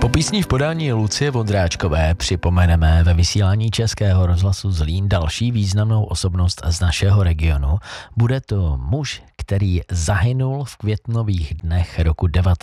Po písni v podání Lucie Vondráčkové připomeneme ve vysílání Českého rozhlasu Zlín další významnou osobnost z našeho regionu. Bude to muž, který zahynul v květnových dnech roku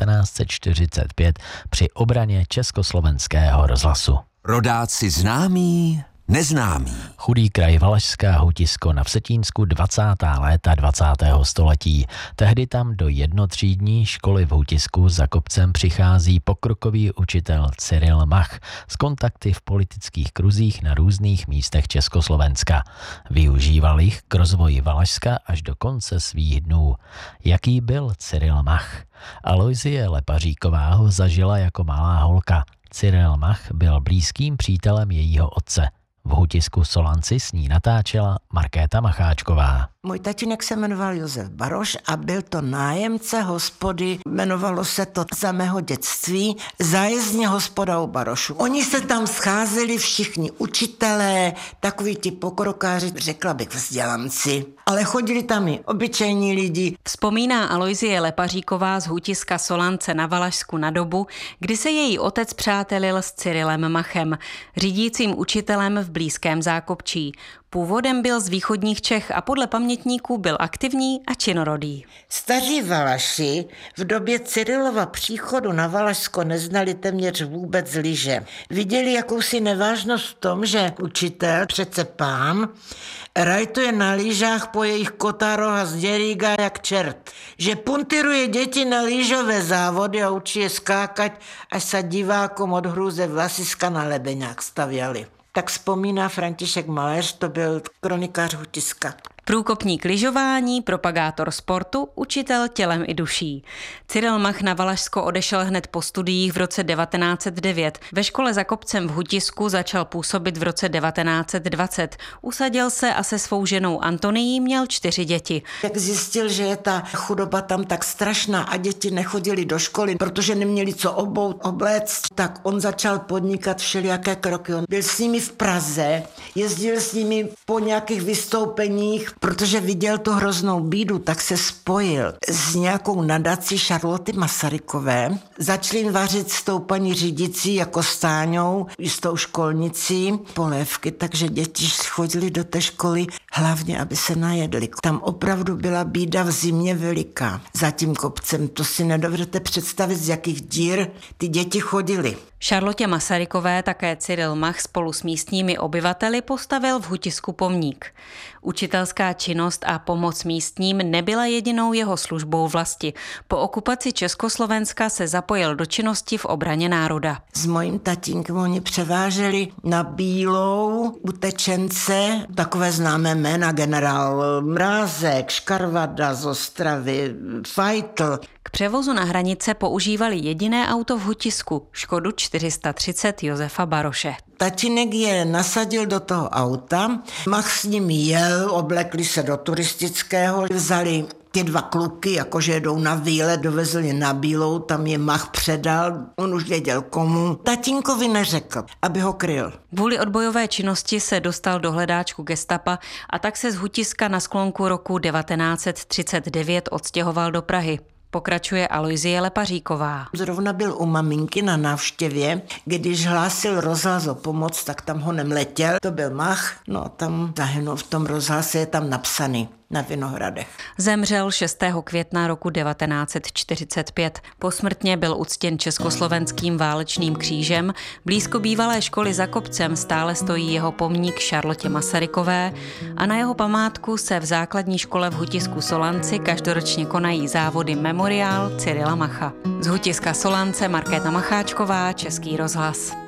1945 při obraně Československého rozhlasu. Rodáci známí, neznámí. Chudý kraj Valašská Hutisko na Vsetínsku 20. léta 20. století. Tehdy tam do jednotřídní školy v Hutisku za kopcem přichází pokrokový učitel Cyril Mach s kontakty v politických kruzích na různých místech Československa. Využíval jich k rozvoji Valašska až do konce svých dnů. Jaký byl Cyril Mach? Aloisie Lepaříková ho zažila jako malá holka. Cyril Mach byl blízkým přítelem jejího otce. V Hutisku Solanci s ní natáčela Markéta Macháčková. Můj tatínek se jmenoval Josef Baroš a byl to nájemce hospody, jmenovalo se to za mého dětství Zájezdně hospoda u Barošů. Oni se tam scházeli všichni učitelé, takoví ti pokrokáři, řekla bych vzdělanci, ale chodili tam i obyčejní lidi. Vzpomíná Aloisie Lepaříková z Hutiska Solance na Valašsku na dobu, kdy se její otec přátelil s Cyrilem Machem, řídícím učitelem v blízkém Zákopčí. Původem byl z východních Čech a podle pamětníků byl aktivní a činorodý. Staří Valaši v době Cyrilova příchodu na Valašsko neznali téměř vůbec lyže. Viděli jakousi nevážnost v tom, že učitel, přece pán, rajtuje na lyžách po jejich Kotároha z Děríga jak čert. Že puntiruje děti na lyžové závody a učí je skákať, až se divákom od hrůze vlasiska na lebeňák stavěli. Tak vzpomíná František Maléř, to byl kronikář Hutiska. Průkopník lyžování, propagátor sportu, učitel tělem i duší. Cyril Mach na Valašsko odešel hned po studiích v roce 1909. Ve škole za kopcem v Hutisku začal působit v roce 1920. Usadil se a se svou ženou Antonií měl 4 děti. Jak zjistil, že je ta chudoba tam tak strašná a děti nechodili do školy, protože neměli co obout, obléct, tak on začal podnikat všelijaké kroky. On byl s nimi v Praze, jezdil s nimi po nějakých vystoupeních, protože viděl tu hroznou bídu, tak se spojil s nějakou nadací Charloty Masarykové. Začali jim vařit s tou paní řídící jako Stáňou, s tou školnicí polévky, takže děti chodili do té školy hlavně, aby se najedli. Tam opravdu byla bída v zimě veliká. Za tím kopcem, to si nedovedete představit, z jakých dír ty děti chodily. Charlotě Masarykové také Cyril Mach spolu s místními obyvateli postavil v Hutisku pomník. Učitelská činnost a pomoc místním nebyla jedinou jeho službou vlasti. Po okupaci Československa se zapojil do činnosti v obraně národa. S mojím tatínkem oni převáželi na Bílou utečence, takové známé jména, generál Mrázek, Škarvada z Ostravy, Fajtl. K převozu na hranice používali jediné auto v Hutisku, Škodu 430 Josefa Baroše. Tatínek je nasadil do toho auta, Mach s ním jel, oblekli se do turistického, vzali ty 2 kluky, jakože jedou na výlet, dovezli na Bílou, tam je Mach předal, on už věděl komu. Tatínkovi neřekl, aby ho kryl. Kvůli odbojové činnosti se dostal do hledáčku gestapa a tak se z Hutiska na sklonku roku 1939 odstěhoval do Prahy. Pokračuje Aloisie Lepaříková. Zrovna byl u maminky na návštěvě, když hlásil rozhlas o pomoc, tak tam ho nemletěl. To byl Mach, no a tam zahynul v tom rozhlase, je tam napsaný na Vinohradech. Zemřel 6. května roku 1945. Posmrtně byl uctěn Československým válečným křížem. Blízko bývalé školy za kopcem stále stojí jeho pomník Charlotě Masarykové a na jeho památku se v základní škole v Hutisku Solanci každoročně konají závody Memoriál Cyrila Macha. Z Hutiska Solance Markéta Macháčková, Český rozhlas.